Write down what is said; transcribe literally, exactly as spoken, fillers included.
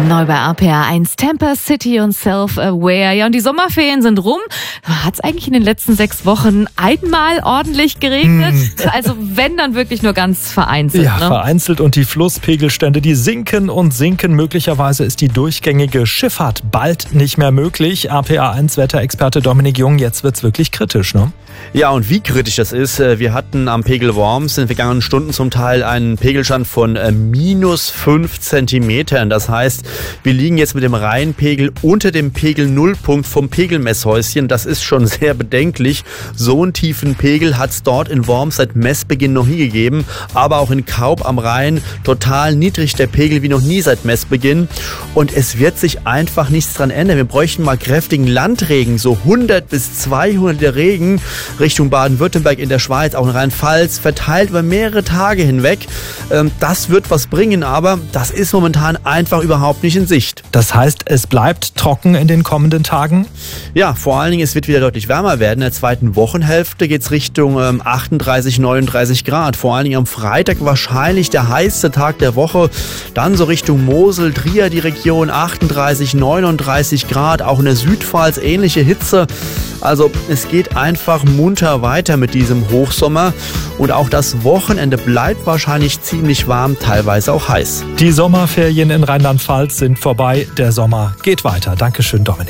Neu bei A P R eins, Tampa City und Self-Aware. Ja, und die Sommerferien sind rum. Hat es eigentlich in den letzten sechs Wochen einmal ordentlich geregnet? Hm. Also wenn, dann wirklich nur ganz vereinzelt. Ja, ne? vereinzelt, und die Flusspegelstände, die sinken und sinken. Möglicherweise ist die durchgängige Schifffahrt bald nicht mehr möglich. A P R eins Wetterexperte Dominik Jung, jetzt wird's wirklich kritisch, ne? Ja, und wie kritisch das ist, wir hatten am Pegel Worms in den vergangenen Stunden zum Teil einen Pegelstand von minus fünf Zentimetern. Das heißt, wir liegen jetzt mit dem Rheinpegel unter dem Pegel-Nullpunkt vom Pegelmesshäuschen. Das ist schon sehr bedenklich. So einen tiefen Pegel hat es dort in Worms seit Messbeginn noch nie gegeben. Aber auch in Kaub am Rhein total niedrig der Pegel wie noch nie seit Messbeginn. Und es wird sich einfach nichts dran ändern. Wir bräuchten mal kräftigen Landregen, so hundert bis zweihundert der Regen Richtung Baden-Württemberg, in der Schweiz, auch in Rheinland-Pfalz, verteilt über mehrere Tage hinweg. Das wird was bringen, aber das ist momentan einfach überhaupt nicht in Sicht. Das heißt, es bleibt trocken in den kommenden Tagen? Ja, vor allen Dingen, es wird wieder deutlich wärmer werden. In der zweiten Wochenhälfte geht es Richtung achtunddreißig, neununddreißig Grad. Vor allen Dingen am Freitag wahrscheinlich der heißeste Tag der Woche. Dann so Richtung Mosel, Trier, die Region, achtunddreißig, neununddreißig Grad. Auch in der Südpfalz ähnliche Hitze. Also es geht einfach munter weiter mit diesem Hochsommer. Und auch das Wochenende bleibt wahrscheinlich ziemlich warm, teilweise auch heiß. Die Sommerferien in Rheinland-Pfalz sind vorbei. Der Sommer geht weiter. Dankeschön, Dominik.